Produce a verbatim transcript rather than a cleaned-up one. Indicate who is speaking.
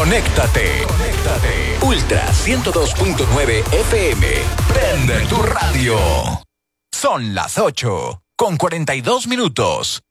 Speaker 1: Conéctate. Conéctate. Ultra ciento dos punto nueve F M. Prende tu radio. Son las ocho con cuarenta y dos minutos.